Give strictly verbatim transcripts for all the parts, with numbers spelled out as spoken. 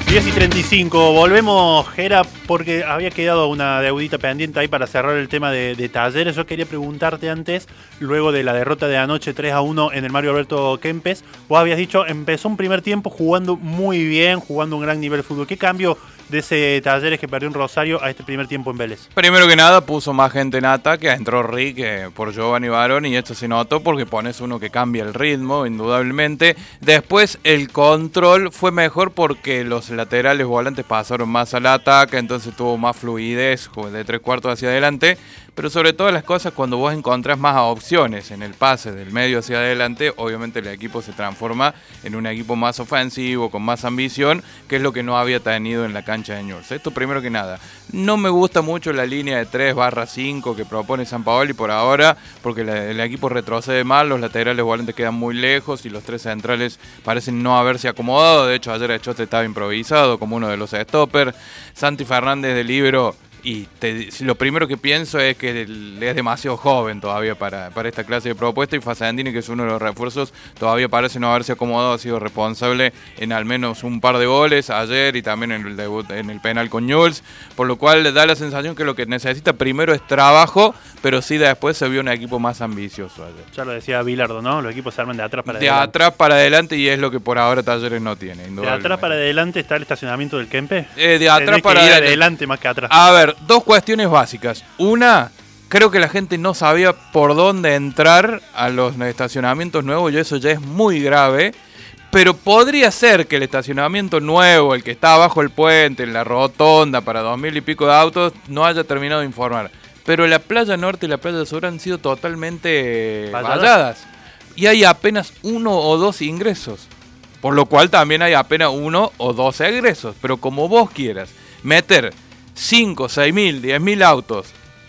diez y treinta y cinco, volvemos, Gera, porque había quedado una deudita pendiente ahí para cerrar el tema de, de Talleres. Yo quería preguntarte antes, luego de la derrota de anoche tres a uno en el Mario Alberto Kempes, vos habías dicho, empezó un primer tiempo jugando muy bien, jugando un gran nivel de fútbol. ¿Qué cambio de ese Talleres que perdió en Rosario a este primer tiempo en Vélez? Primero que nada puso más gente en ataque, entró Rick eh, por Giovanni Barón y esto se notó porque pones uno que cambia el ritmo, indudablemente. Después el control fue mejor porque los laterales volantes pasaron más al ataque, entonces tuvo más fluidez de tres cuartos hacia adelante. Pero sobre todas las cosas, cuando vos encontrás más opciones en el pase del medio hacia adelante, obviamente el equipo se transforma en un equipo más ofensivo, con más ambición, que es lo que no había tenido en la cancha de Newell's. Esto primero que nada. No me gusta mucho la línea de tres barra cinco que propone Sampaoli por ahora, porque la, el equipo retrocede mal, los laterales volantes quedan muy lejos y los tres centrales parecen no haberse acomodado. De hecho, ayer Achote estaba improvisado como uno de los stoppers. Santi Fernández de libero. Y te, lo primero que pienso es que es demasiado joven todavía para, para esta clase de propuesta, y Fasandini, que es uno de los refuerzos, todavía parece no haberse acomodado, ha sido responsable en al menos un par de goles ayer y también en el debut en el penal con Newell's, por lo cual le da la sensación que lo que necesita primero es trabajo, pero sí después se vio un equipo más ambicioso ayer. Ya lo decía Bilardo, ¿no? Los equipos se arman de atrás para de adelante. De atrás para adelante, y es lo que por ahora Talleres no tiene. ¿De atrás para adelante está el estacionamiento del Kempe? Eh, de atrás Tenés para que ir adelante. adelante más que atrás. A ver, dos cuestiones básicas. Una, creo que la gente no sabía por dónde entrar a los estacionamientos nuevos, y eso ya es muy grave. Pero podría ser que el estacionamiento nuevo, el que está abajo el puente, en la rotonda para dos mil y pico de autos, no haya terminado de informar. Pero la playa norte y la playa sur han sido totalmente valladas. valladas. Y hay apenas uno o dos ingresos. Por lo cual también hay apenas uno o dos egresos. Pero como vos quieras meter cinco, seis mil, diez mil autos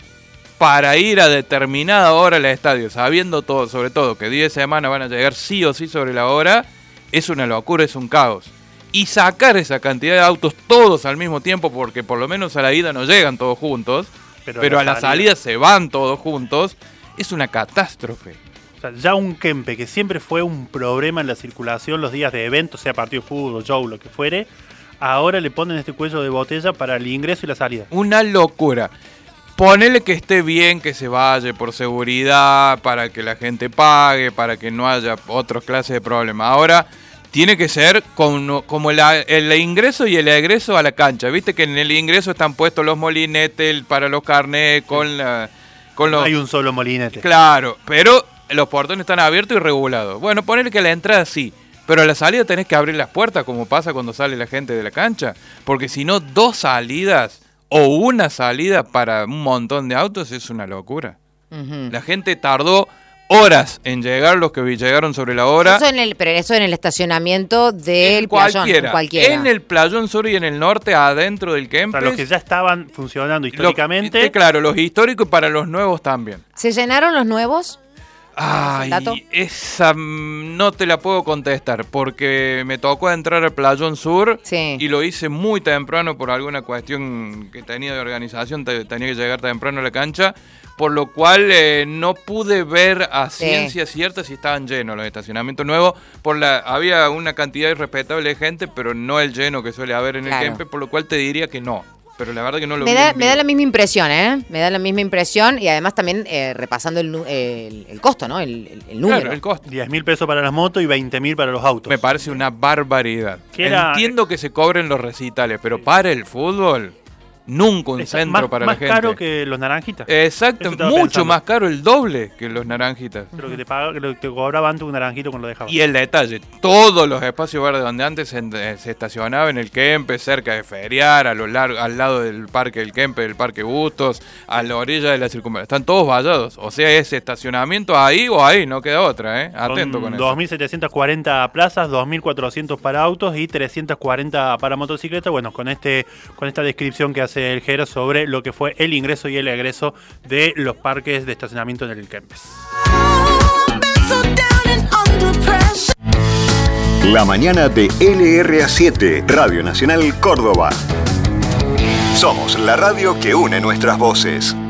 para ir a determinada hora al estadio, sabiendo todo, sobre todo que diez semanas van a llegar sí o sí sobre la hora, es una locura, es un caos. Y sacar esa cantidad de autos todos al mismo tiempo, porque por lo menos a la ida no llegan todos juntos, pero, pero a la salida. salida se van todos juntos, es una catástrofe. O sea, ya un Kempe que siempre fue un problema en la circulación los días de eventos, sea partido de fútbol, show, lo que fuere, ahora le ponen este cuello de botella para el ingreso y la salida. Una locura. Ponele que esté bien, que se vaya por seguridad, para que la gente pague, para que no haya otras clases de problemas. Ahora tiene que ser con, como el, el ingreso y el egreso a la cancha. Viste que en el ingreso están puestos los molinetes para los carnets, con, la, con los... No hay un solo molinete. Claro, pero los portones están abiertos y regulados. Bueno, ponele que a la entrada sí. Pero a la salida tenés que abrir las puertas, como pasa cuando sale la gente de la cancha. Porque si no, dos salidas o una salida para un montón de autos es una locura. Uh-huh. La gente tardó horas en llegar, los que llegaron sobre la hora. Eso en el, pero eso en el estacionamiento del cualquiera, playón. En cualquiera. En el playón sur y en el norte, adentro del Kempes. Para los que ya estaban funcionando históricamente. Lo, claro, los históricos y para los nuevos también. ¿Se llenaron los nuevos? Ay, esa no te la puedo contestar porque me tocó entrar al Playón Sur, sí, y lo hice muy temprano por alguna cuestión que tenía de organización, te, tenía que llegar temprano a la cancha, por lo cual eh, no pude ver a sí. ciencia cierta si estaban llenos los estacionamientos nuevos. Por la había una cantidad irrespetable de gente, pero no el lleno que suele haber en claro. el Kempes, por lo cual te diría que no. Pero la verdad que no lo me vi. Da, me da la misma impresión, ¿eh? Me da la misma impresión y además también eh, repasando el, el, el costo, ¿no? El, el, el número. Claro, el costo. diez mil pesos para las motos y veinte mil para los autos. Me parece una barbaridad. Era... Entiendo que se cobren los recitales, pero sí. para el fútbol, nunca un Está centro más, para más la gente. Más caro que los naranjitas. Exacto, mucho pensando. más caro, el doble que los naranjitas. Pero que te pagaba, que lo que te cobraba antes un naranjito cuando lo dejaba. Y el detalle, todos los espacios verdes donde antes se, se estacionaba en el Kempes, cerca de Feriar, a lo largo, al lado del parque del Kempes, del parque Bustos, a la orilla de la circunvalación, están todos vallados. O sea, ese estacionamiento ahí o ahí, no queda otra, ¿eh? Atento Son con eso. dos mil setecientas cuarenta plazas, dos mil cuatrocientos para autos y trescientas cuarenta para motocicletas. Bueno, con este con esta descripción que hace el Jero sobre lo que fue el ingreso y el egreso de los parques de estacionamiento en el Kempes. La mañana de L R A siete, Radio Nacional Córdoba. Somos la radio que une nuestras voces.